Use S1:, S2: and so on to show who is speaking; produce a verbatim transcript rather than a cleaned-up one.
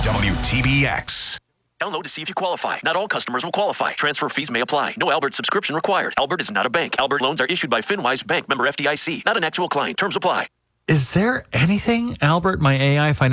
S1: W T B X.
S2: Download to see if you qualify. Not all customers will qualify. Transfer fees may apply. No Albert subscription required. Albert is not a bank. Albert loans are issued by FinWise Bank, member F D I C. Not an actual client. Terms apply.
S3: Is there anything, Albert, my A I financial